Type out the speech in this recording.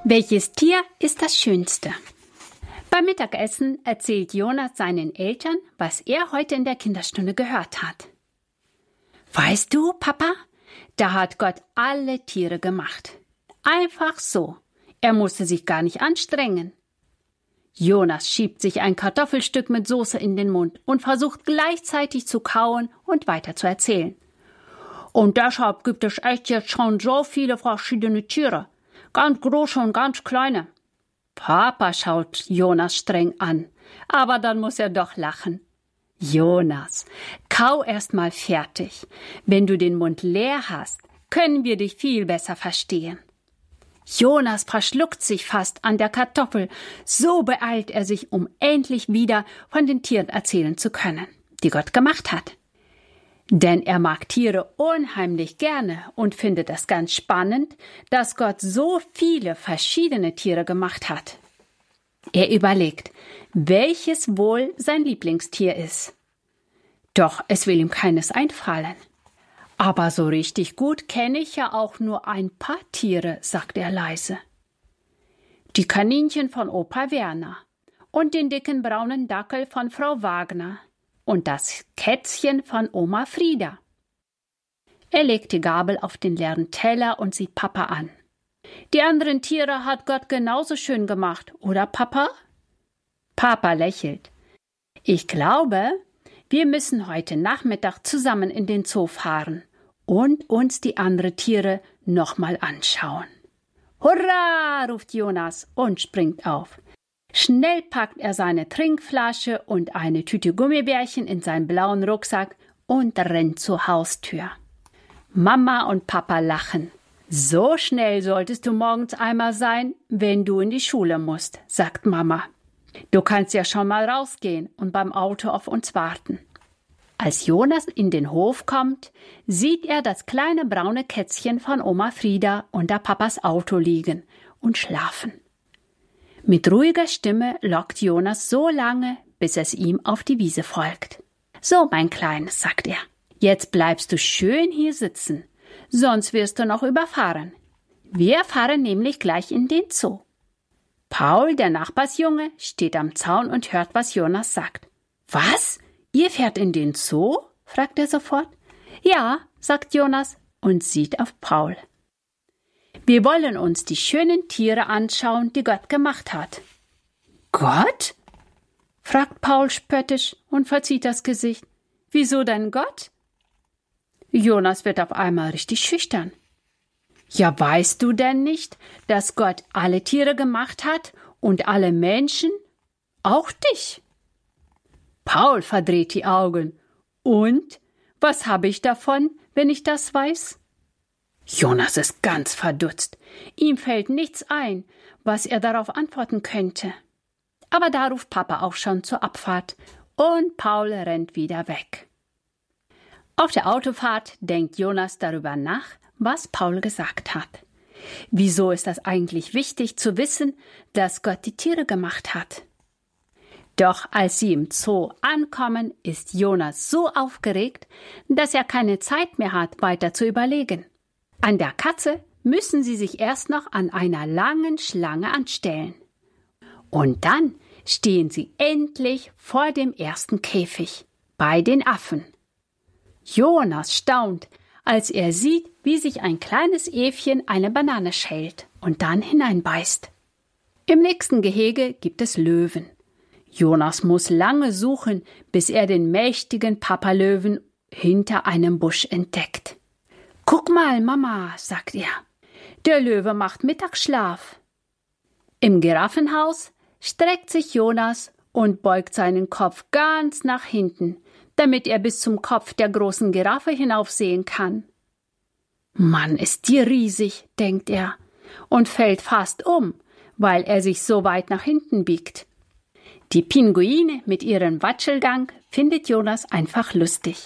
Welches Tier ist das schönste? Beim Mittagessen erzählt Jonas seinen Eltern, was er heute in der Kinderstunde gehört hat. Weißt du, Papa, da hat Gott alle Tiere gemacht. Einfach so. Er musste sich gar nicht anstrengen. Jonas schiebt sich ein Kartoffelstück mit Soße in den Mund und versucht gleichzeitig zu kauen und weiter zu erzählen. Und deshalb gibt es echt jetzt schon so viele verschiedene Tiere. Ganz große und ganz kleine. Papa schaut Jonas streng an, aber dann muss er doch lachen. Jonas, kau erst mal fertig. Wenn du den Mund leer hast, können wir dich viel besser verstehen. Jonas verschluckt sich fast an der Kartoffel, so beeilt er sich, um endlich wieder von den Tieren erzählen zu können, die Gott gemacht hat. Denn er mag Tiere unheimlich gerne und findet es ganz spannend, dass Gott so viele verschiedene Tiere gemacht hat. Er überlegt, welches wohl sein Lieblingstier ist. Doch es will ihm keines einfallen. Aber so richtig gut kenne ich ja auch nur ein paar Tiere, sagt er leise. Die Kaninchen von Opa Werner und den dicken braunen Dackel von Frau Wagner. Und das Kätzchen von Oma Frieda. Er legt die Gabel auf den leeren Teller und sieht Papa an. Die anderen Tiere hat Gott genauso schön gemacht, oder Papa? Papa lächelt. Ich glaube, wir müssen heute Nachmittag zusammen in den Zoo fahren und uns die anderen Tiere nochmal anschauen. Hurra, ruft Jonas und springt auf. Schnell packt er seine Trinkflasche und eine Tüte Gummibärchen in seinen blauen Rucksack und rennt zur Haustür. Mama und Papa lachen. So schnell solltest du morgens einmal sein, wenn du in die Schule musst, sagt Mama. Du kannst ja schon mal rausgehen und beim Auto auf uns warten. Als Jonas in den Hof kommt, sieht er das kleine braune Kätzchen von Oma Frieda unter Papas Auto liegen und schlafen. Mit ruhiger Stimme lockt Jonas so lange, bis es ihm auf die Wiese folgt. So, mein Kleines, sagt er, jetzt bleibst du schön hier sitzen, sonst wirst du noch überfahren. Wir fahren nämlich gleich in den Zoo. Paul, der Nachbarsjunge, steht am Zaun und hört, was Jonas sagt. Was? Ihr fährt in den Zoo? Fragt er sofort. Ja, sagt Jonas und sieht auf Paul. Wir wollen uns die schönen Tiere anschauen, die Gott gemacht hat. Gott? Fragt Paul spöttisch und verzieht das Gesicht. Wieso denn Gott? Jonas wird auf einmal richtig schüchtern. Ja, weißt du denn nicht, dass Gott alle Tiere gemacht hat und alle Menschen? Auch dich? Paul verdreht die Augen. Und? Was habe ich davon, wenn ich das weiß? Jonas ist ganz verdutzt. Ihm fällt nichts ein, was er darauf antworten könnte. Aber da ruft Papa auch schon zur Abfahrt und Paul rennt wieder weg. Auf der Autofahrt denkt Jonas darüber nach, was Paul gesagt hat. Wieso ist das eigentlich wichtig zu wissen, dass Gott die Tiere gemacht hat? Doch als sie im Zoo ankommen, ist Jonas so aufgeregt, dass er keine Zeit mehr hat, weiter zu überlegen. An der Katze müssen sie sich erst noch an einer langen Schlange anstellen. Und dann stehen sie endlich vor dem ersten Käfig, bei den Affen. Jonas staunt, als er sieht, wie sich ein kleines Äffchen eine Banane schält und dann hineinbeißt. Im nächsten Gehege gibt es Löwen. Jonas muss lange suchen, bis er den mächtigen Papalöwen hinter einem Busch entdeckt. »Guck mal, Mama«, sagt er, »der Löwe macht Mittagsschlaf.« Im Giraffenhaus streckt sich Jonas und beugt seinen Kopf ganz nach hinten, damit er bis zum Kopf der großen Giraffe hinaufsehen kann. »Mann, ist die riesig«, denkt er, und fällt fast um, weil er sich so weit nach hinten biegt. Die Pinguine mit ihrem Watschelgang findet Jonas einfach lustig.